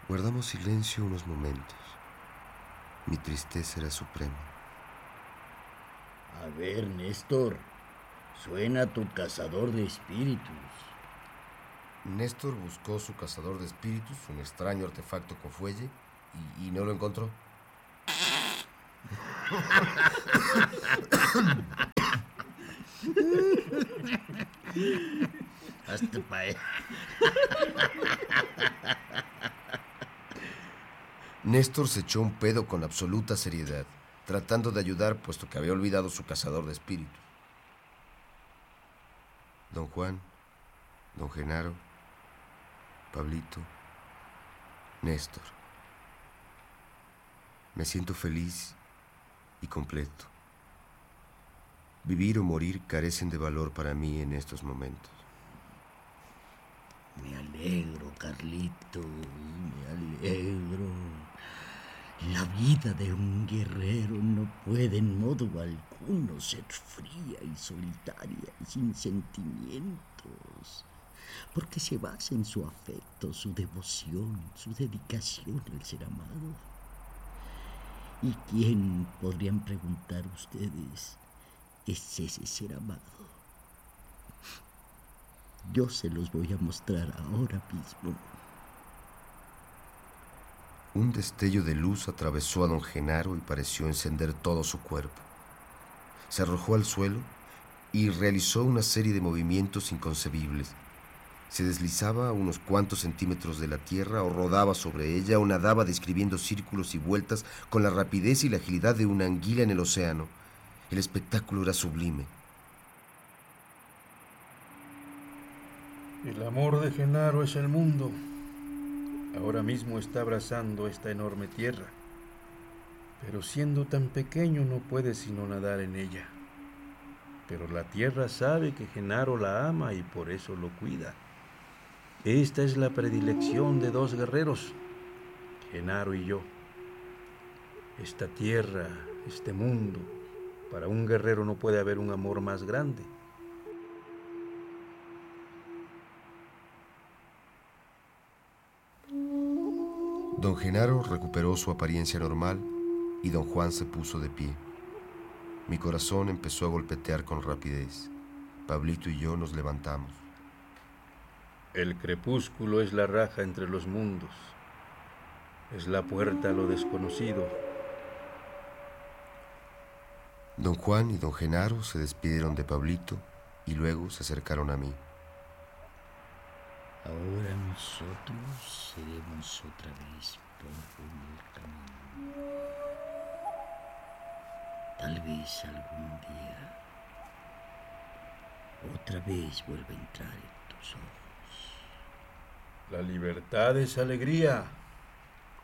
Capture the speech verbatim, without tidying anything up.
Guardamos silencio unos momentos. Mi tristeza era suprema. A ver, Néstor, suena tu cazador de espíritus. Néstor buscó su cazador de espíritus, un extraño artefacto con fuelle, y, y no lo encontró. Hasta pa' él. Néstor se echó un pedo con absoluta seriedad, tratando de ayudar puesto que había olvidado su cazador de espíritus. Don Juan, don Genaro, Pablito, Néstor. Me siento feliz y completo. Vivir o morir carecen de valor para mí en estos momentos. Me alegro, Carlito, me alegro. La vida de un guerrero no puede en modo alguno ser fría y solitaria y sin sentimientos, porque se basa en su afecto, su devoción, su dedicación al ser amado. ¿Y quién, podrían preguntar ustedes, es ese ser amado? Yo se los voy a mostrar ahora mismo. Un destello de luz atravesó a don Genaro y pareció encender todo su cuerpo. Se arrojó al suelo y realizó una serie de movimientos inconcebibles. Se deslizaba a unos cuantos centímetros de la tierra, o rodaba sobre ella, o nadaba describiendo círculos y vueltas con la rapidez y la agilidad de una anguila en el océano. El espectáculo era sublime. El amor de Genaro es el mundo. Ahora mismo está abrazando esta enorme tierra, pero siendo tan pequeño no puede sino nadar en ella. Pero la tierra sabe que Genaro la ama y por eso lo cuida. Esta es la predilección de dos guerreros, Genaro y yo. Esta tierra, este mundo, para un guerrero no puede haber un amor más grande. Don Genaro recuperó su apariencia normal y don Juan se puso de pie. Mi corazón empezó a golpetear con rapidez. Pablito y yo nos levantamos. El crepúsculo es la raja entre los mundos. Es la puerta a lo desconocido. Don Juan y don Genaro se despidieron de Pablito y luego se acercaron a mí. Ahora nosotros seremos otra vez polvo en el camino. Tal vez algún día otra vez vuelva a entrar en tus ojos. La libertad es alegría.